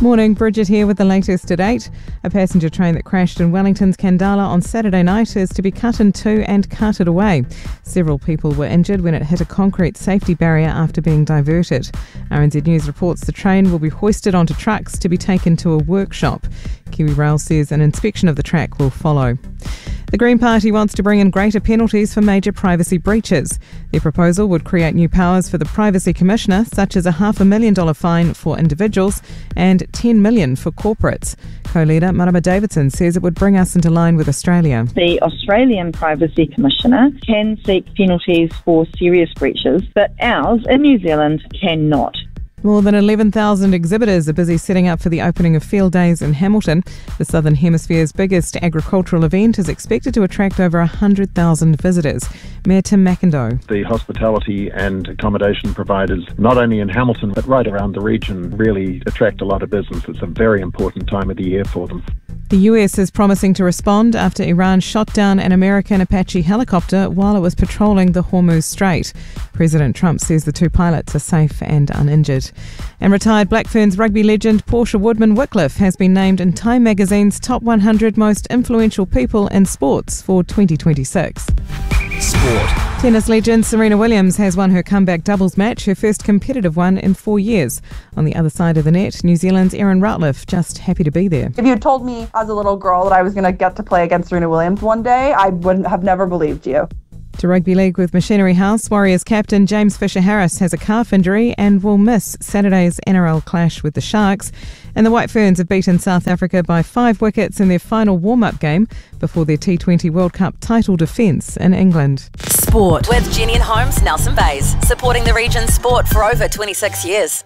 Morning, Bridget here with the latest to date. A passenger train that crashed in Wellington's Kandala on Saturday night is to be cut in two and carted away. Several people were injured when it hit a concrete safety barrier after being diverted. RNZ News reports the train will be hoisted onto trucks to be taken to a workshop. Kiwi Rail says an inspection of the track will follow. The Green Party wants to bring in greater penalties for major privacy breaches. Their proposal would create new powers for the Privacy Commissioner, such as a $500,000 fine for individuals and $10 million for corporates. Co-leader Marama Davidson says it would bring us into line with Australia. The Australian Privacy Commissioner can seek penalties for serious breaches, but ours in New Zealand cannot. More than 11,000 exhibitors are busy setting up for the opening of Field Days in Hamilton. The Southern Hemisphere's biggest agricultural event is expected to attract over 100,000 visitors. Mayor Tim McIndoe. The hospitality and accommodation providers, not only in Hamilton but right around the region, really attract a lot of business. It's a very important time of the year for them. The US is promising to respond after Iran shot down an American Apache helicopter while it was patrolling the Hormuz Strait. President Trump says the two pilots are safe and uninjured. And retired Black Ferns rugby legend Portia Woodman-Wycliffe has been named in Time magazine's top 100 most influential people in sports for 2026. Sport. Tennis legend Serena Williams has won her comeback doubles match, her first competitive one in 4 years. On the other side of the net, New Zealand's Erin Routliffe just happy to be there. If you had told me as a little girl that I was going to get to play against Serena Williams one day, I wouldn't have never believed you. To rugby league with Machinery House, Warriors captain James Fisher-Harris has a calf injury and will miss Saturday's NRL clash with the Sharks. And the White Ferns have beaten South Africa by 5 wickets in their final warm-up game before their T20 World Cup title defence in England. Sport. With Jenny and Holmes, Nelson Bays, supporting the region's sport for over 26 years.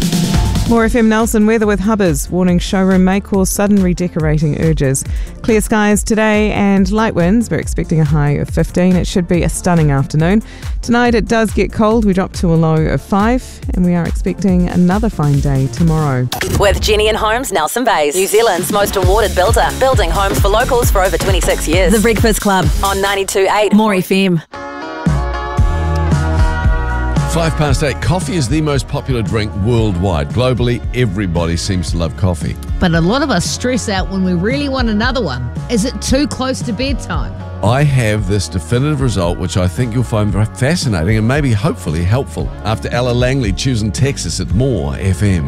More FM Nelson weather with Hubbers, warning showroom may cause sudden redecorating urges. Clear skies today and light winds. We're expecting a high of 15. It should be a stunning afternoon. Tonight it does get cold. We drop to a low of 5 and we are expecting another fine day tomorrow. With Jenny and Holmes, Nelson Bays, New Zealand's most awarded builder, building homes for locals for over 26 years. The Breakfast Club On 92.8 More FM. 8:05. Coffee is the most popular drink worldwide. Globally, everybody seems to love coffee. But a lot of us stress out when we really want another one. Is it too close to bedtime? I have this definitive result which I think you'll find fascinating and maybe hopefully helpful. After Ella Langley choosing Texas at More FM.